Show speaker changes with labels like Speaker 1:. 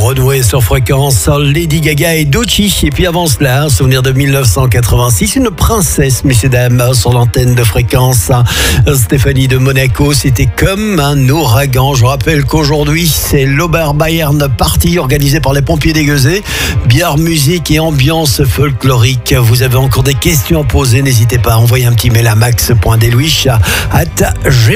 Speaker 1: Broadway sur Fréquence, Lady Gaga et Doechii. Et puis avant cela, un souvenir de 1986, une princesse, messieurs dames, sur l'antenne de Fréquence. Stéphanie de Monaco, c'était comme un ouragan. Je rappelle qu'aujourd'hui, c'est l'Oberbayern Party organisé par les pompiers des Gueusets. Bière, musique et ambiance folklorique. Vous avez encore des questions à poser, n'hésitez pas à envoyer un petit mail à max.deluich@gmail.com.